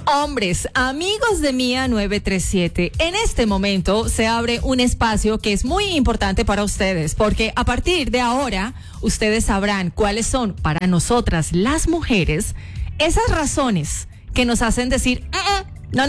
Hombres, amigos de Mía 937, en este momento se abre un espacio que es muy importante para ustedes, porque a partir de ahora ustedes sabrán cuáles son para nosotras las mujeres esas razones que nos hacen decir, no,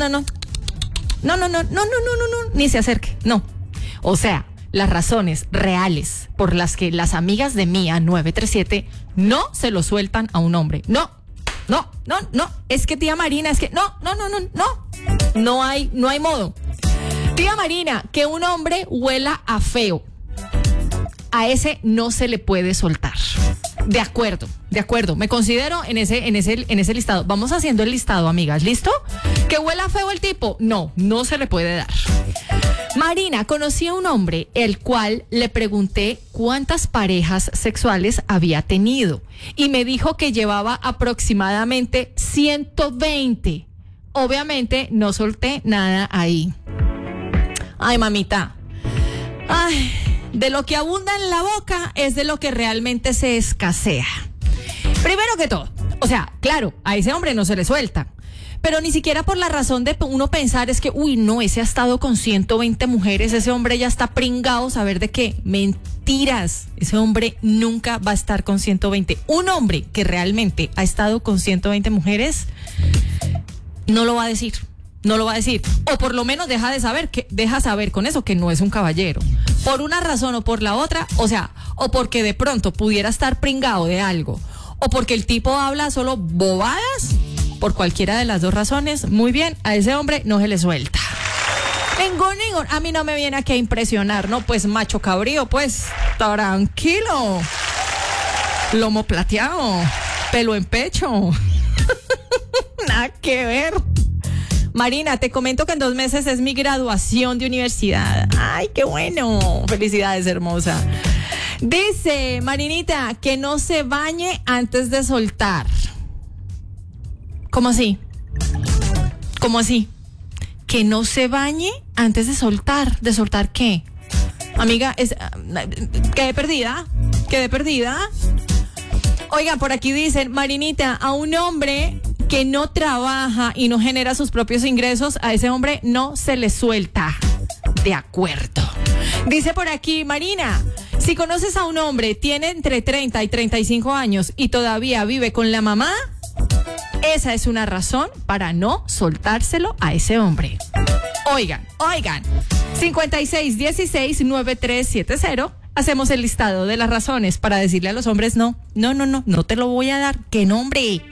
ni se acerque, no. O sea, las razones reales por las que las amigas de Mía 937 no se lo sueltan a un hombre. No, es que tía Marina, es que no hay modo. Tía Marina, que un hombre huela a feo, a ese no se le puede soltar. De acuerdo, me considero en ese listado. Vamos haciendo el listado, amigas, ¿listo? Que huela feo el tipo, no se le puede dar. Marina, conocí a un hombre el cual le pregunté cuántas parejas sexuales había tenido y me dijo que llevaba aproximadamente 120. Obviamente no solté nada ahí. Ay, mamita. Ay, de lo que abunda en la boca es de lo que realmente se escasea. Primero que todo, o sea, claro, a ese hombre no se le suelta. Pero ni siquiera por la razón de uno pensar es que, ese ha estado con 120 mujeres, ese hombre ya está pringado, saber de qué. Mentiras, ese hombre nunca va a estar con 120. Un hombre que realmente ha estado con 120 mujeres, no lo va a decir. O por lo menos deja saber con eso que no es un caballero. Por una razón o por la otra, o sea, o porque de pronto pudiera estar pringado de algo, o porque el tipo habla solo bobadas. Por cualquiera de las dos razones, muy bien, a ese hombre no se le suelta. Ningún, a mí no me viene aquí a impresionar, ¿no? Pues macho cabrío, pues, tranquilo. Lomo plateado, pelo en pecho. Nada que ver. Marina, te comento que en 2 meses es mi graduación de universidad. Ay, qué bueno. Felicidades, hermosa. Dice Marinita que no se bañe antes de soltar. ¿Cómo así? ¿Que no se bañe antes de soltar? ¿De soltar qué? Amiga, quedé perdida. Oiga, por aquí dicen, Marinita, a un hombre que no trabaja y no genera sus propios ingresos, a ese hombre no se le suelta. De acuerdo. Dice por aquí, Marina, si conoces a un hombre, tiene entre 30 y 35 años y todavía vive con la mamá, esa es una razón para no soltárselo a ese hombre. Oigan, 56169370, hacemos el listado de las razones para decirle a los hombres no te lo voy a dar. ¿Qué nombre?